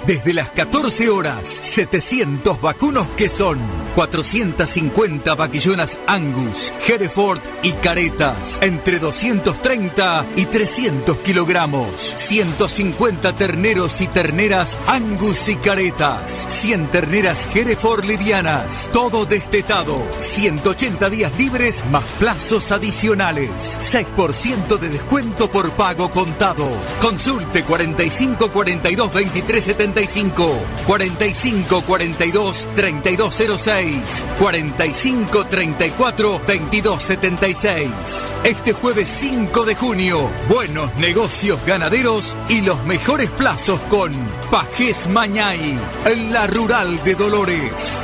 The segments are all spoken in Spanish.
Desde las 14 horas, 700 vacunos que son 450 vaquillonas Angus, Hereford y caretas, entre 230 y 300 kilogramos. 150 terneros y terneras Angus y caretas. 100 terneras Hereford livianas, todo destetado. 180 días libres más plazos adicionales. 6% de descuento por pago contado. Consulte 45 42 23 75, 45 42 3206, 45 34 22 76. Este jueves 5 de junio, buenos negocios ganaderos y los mejores plazos con Pajés Mañay, en la Rural de Dolores.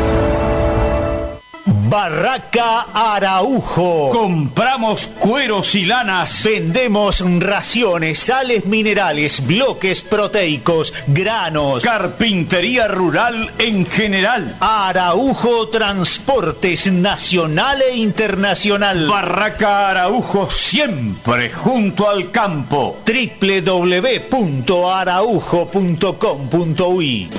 Barraca Araujo. Compramos cueros y lanas. Vendemos raciones, sales minerales, bloques proteicos, granos. Carpintería rural en general. Araujo Transportes Nacional e Internacional. Barraca Araujo, siempre junto al campo. www.araujo.com.uy.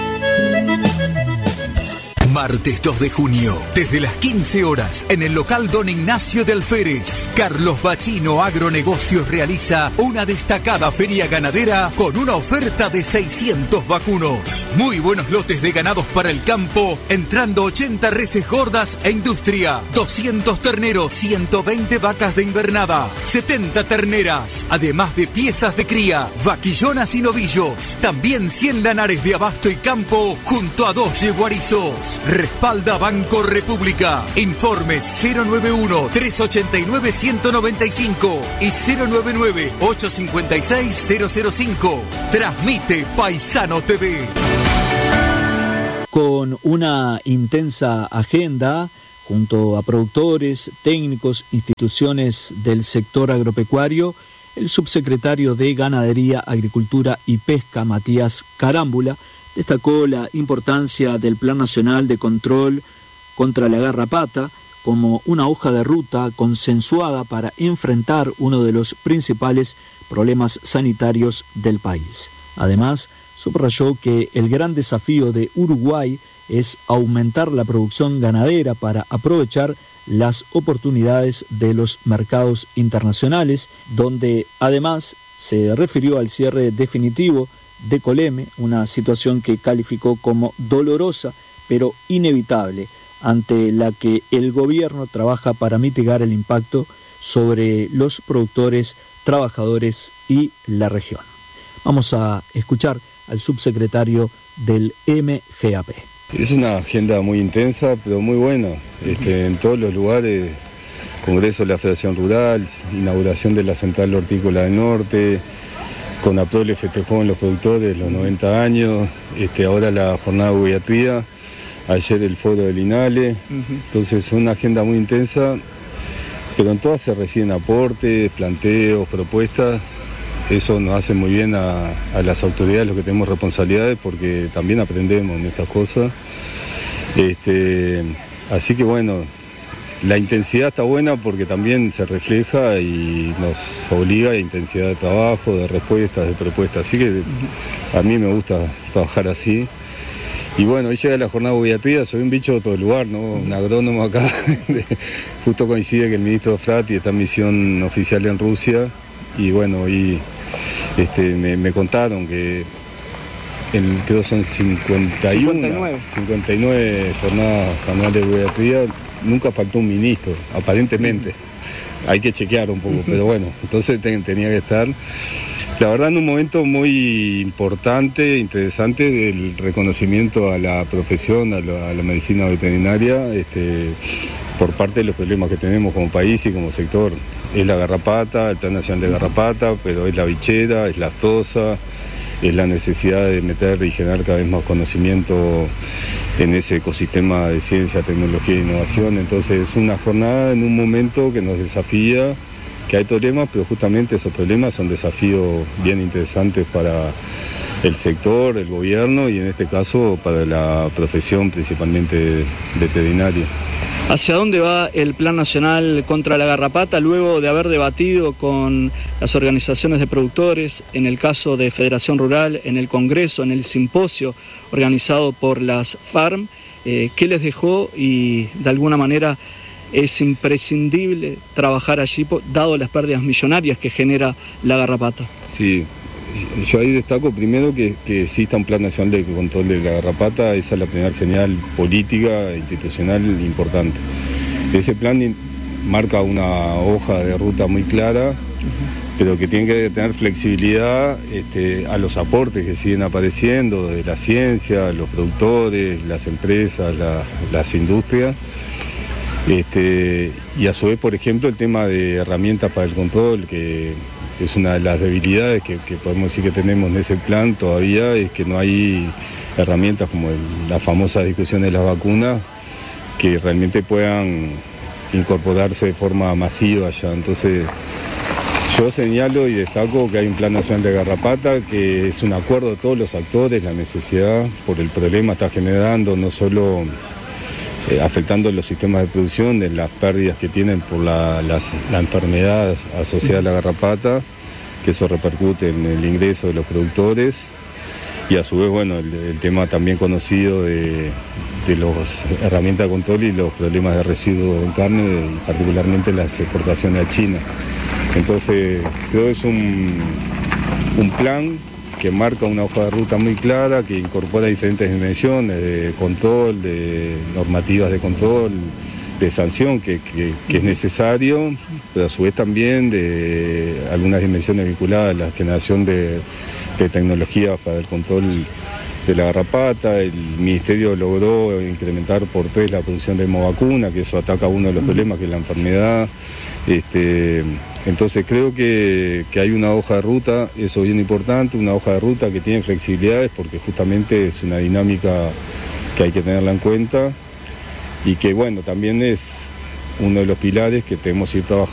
Martes 2 de junio, desde las 15 horas, en el local Don Ignacio de Alférez, Carlos Bachino Agronegocios realiza una destacada feria ganadera con una oferta de 600 vacunos. Muy buenos lotes de ganados para el campo, entrando 80 reses gordas e industria, 200 terneros, 120 vacas de invernada, 70 terneras, además de piezas de cría, vaquillonas y novillos. También 100 lanares de abasto y campo, junto a 2 yeguarizos. Respalda Banco República. Informes 091-389-195 y 099-856-005. Transmite Paisano TV. Con una intensa agenda, junto a productores, técnicos, instituciones del sector agropecuario, el subsecretario de Ganadería, Agricultura y Pesca, Matías Carámbula, destacó la importancia del Plan Nacional de Control contra la Garrapata como una hoja de ruta consensuada para enfrentar uno de los principales problemas sanitarios del país. Además, subrayó que el gran desafío de Uruguay es aumentar la producción ganadera para aprovechar las oportunidades de los mercados internacionales, donde además se refirió al cierre definitivo de Coleme, una situación que calificó como dolorosa pero inevitable, ante la que el gobierno trabaja para mitigar el impacto sobre los productores, trabajadores y la región. Vamos a escuchar al subsecretario del MGAP. Es una agenda muy intensa, pero muy buena. En todos los lugares, Congreso de la Federación Rural, inauguración de la Central Hortícola del Norte, con Aprole festejó en los productores los 90 años, ahora la jornada Guayatría, ayer el foro del INALE. Entonces es una agenda muy intensa, pero en todas se reciben aportes, planteos, propuestas. Eso nos hace muy bien a las autoridades, los que tenemos responsabilidades, porque también aprendemos en estas cosas. Así que bueno, la intensidad está buena porque también se refleja y nos obliga a intensidad de trabajo, de respuestas, de propuestas. Así que a mí me gusta trabajar así. Y bueno, hoy llega la jornada Guayatría, soy un bicho de todo el lugar, ¿no? Un agrónomo acá. Justo coincide que el ministro Frati está en misión oficial en Rusia. Y bueno, hoy me contaron que creo son 59 jornadas anuales de Guayatría. Nunca faltó un ministro, aparentemente. Hay que chequear un poco, pero bueno, entonces tenía que estar. La verdad, en un momento muy importante, interesante, del reconocimiento a la profesión, a la medicina veterinaria, por parte de los problemas que tenemos como país y como sector. Es la garrapata, el Plan Nacional de Garrapata, pero es la bichera, es la aftosa, es la necesidad de meter y generar cada vez más conocimiento en ese ecosistema de ciencia, tecnología e innovación. Entonces es una jornada en un momento que nos desafía, que hay problemas, pero justamente esos problemas son desafíos bien interesantes para el sector, el gobierno y en este caso para la profesión principalmente veterinaria. ¿Hacia dónde va el Plan Nacional contra la Garrapata luego de haber debatido con las organizaciones de productores, en el caso de Federación Rural, en el Congreso, en el simposio organizado por las FARM? ¿Qué les dejó? Y de alguna manera es imprescindible trabajar allí, dado las pérdidas millonarias que genera la garrapata. Sí, yo ahí destaco primero que exista un plan nacional de control de la garrapata. Esa es la primera señal política e institucional importante. Ese plan marca una hoja de ruta muy clara, pero que tiene que tener flexibilidad a los aportes que siguen apareciendo de la ciencia, los productores, las empresas, las industrias. Y a su vez, por ejemplo, el tema de herramientas para el control, que es una de las debilidades que podemos decir que tenemos en ese plan todavía, es que no hay herramientas como la famosa discusión de las vacunas que realmente puedan incorporarse de forma masiva ya. Entonces, yo señalo y destaco que hay un plan nacional de garrapata, que es un acuerdo de todos los actores, la necesidad por el problema está generando, no solo afectando los sistemas de producción, de las pérdidas que tienen por la enfermedad asociada a la garrapata, que eso repercute en el ingreso de los productores, y a su vez, bueno, el tema también conocido de las herramientas de control y los problemas de residuos en carne, y particularmente las exportaciones a China. Entonces, creo que es un plan que marca una hoja de ruta muy clara, que incorpora diferentes dimensiones de control, de normativas de control, de sanción que es necesario, pero a su vez también de algunas dimensiones vinculadas a la generación de tecnologías para el control de la garrapata. El Ministerio logró incrementar por 3 la producción de hemovacuna, que eso ataca uno de los problemas, que es la enfermedad. Entonces creo que hay una hoja de ruta, eso es bien importante, una hoja de ruta que tiene flexibilidades, porque justamente es una dinámica que hay que tenerla en cuenta, y que bueno, también es uno de los pilares que tenemos que ir trabajando